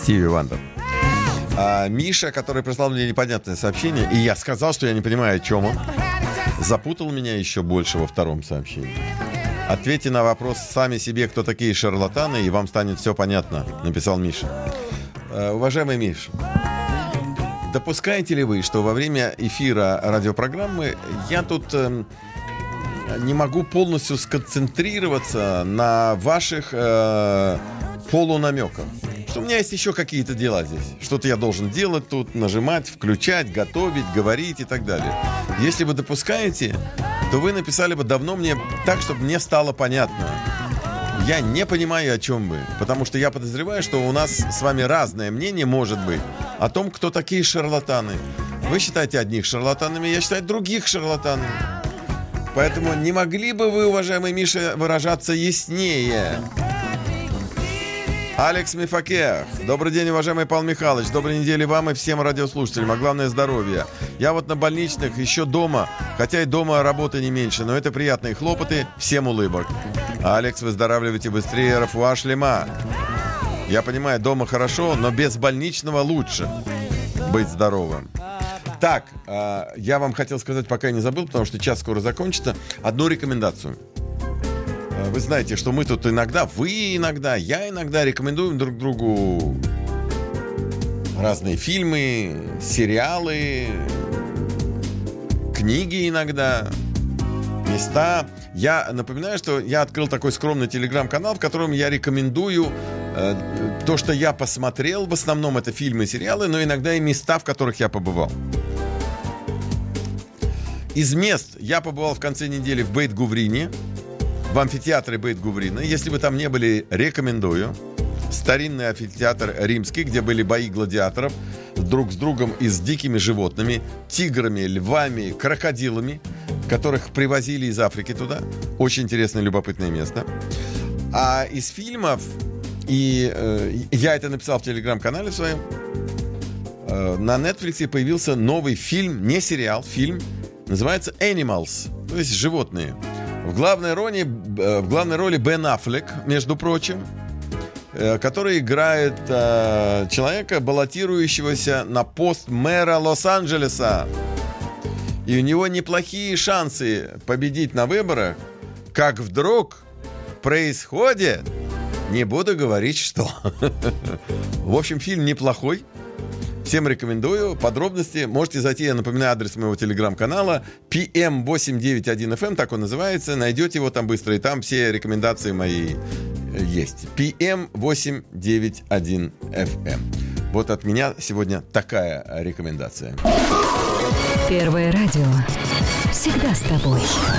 Стиви Вандер. А Миша, который прислал мне непонятное сообщение, и я сказал, что я не понимаю, о чем он, запутал меня еще больше во втором сообщении. Ответьте на вопрос сами себе, кто такие шарлатаны, и вам станет все понятно, написал Миша. Уважаемый Миша, допускаете ли вы, что во время эфира радиопрограммы я тут не могу полностью сконцентрироваться на ваших полунамеках? Что у меня есть еще какие-то дела здесь. Что-то я должен делать тут, нажимать, включать, готовить, говорить и так далее. Если вы допускаете, то вы написали бы давно мне так, чтобы мне стало понятно. Я не понимаю, о чем вы. Потому что я подозреваю, что у нас с вами разное мнение может быть о том, кто такие шарлатаны. Вы считаете одних шарлатанами, я считаю других шарлатанами. Поэтому не могли бы вы, уважаемый Миша, выражаться яснее? Алекс Мифакех. Добрый день, уважаемый Павел Михайлович. Доброй недели вам и всем радиослушателям. А главное, здоровья. Я вот на больничных, еще дома. Хотя и дома работы не меньше, но это приятные хлопоты. Всем улыбок. Алекс, выздоравливайте быстрее. Рафуа шлема. Я понимаю, дома хорошо, но без больничного лучше быть здоровым. Так, я вам хотел сказать, пока я не забыл, потому что час скоро закончится, одну рекомендацию. Вы знаете, что мы тут иногда, вы иногда, я иногда рекомендуем друг другу разные фильмы, сериалы, книги иногда, места. Я напоминаю, что я открыл такой скромный телеграм-канал, в котором я рекомендую то, что я посмотрел. В основном это фильмы и сериалы, но иногда и места, в которых я побывал. Из мест я побывал в конце недели в Бейт-Гуврине, в амфитеатре Бейт-Гуврина. Если вы там не были, рекомендую. Старинный амфитеатр римский, где были бои гладиаторов друг с другом и с дикими животными, тиграми, львами, крокодилами, которых привозили из Африки туда. Очень интересное, любопытное место. А из фильмов, и я это написал в телеграм-канале своем, на Netflix появился новый фильм, не сериал, фильм, называется «Animals», то есть «Животные». В главной роли Бен Аффлек, между прочим, который играет человека, баллотирующегося на пост мэра Лос-Анджелеса. И у него неплохие шансы победить на выборах, как вдруг происходит, не буду говорить что. В общем, фильм неплохой. Всем рекомендую. Подробности можете зайти, я напоминаю, адрес моего телеграм-канала PM891FM, так он называется. Найдете его там быстро, и там все рекомендации мои есть. PM891FM. Вот от меня сегодня такая рекомендация. Первое радио. Всегда с тобой.